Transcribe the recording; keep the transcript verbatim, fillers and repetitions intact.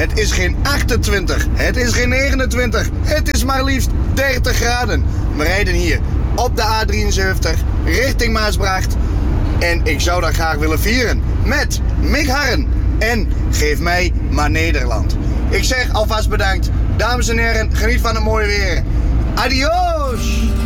Het is geen achtentwintig, het is geen negenentwintig, het is maar liefst dertig graden. We rijden hier op de A drieënzeventig richting Maasbracht. En ik zou dat graag willen vieren met Mick Harren en Geef mij maar Nederland. Ik zeg alvast bedankt. Dames en heren, geniet van het mooie weer. Adios!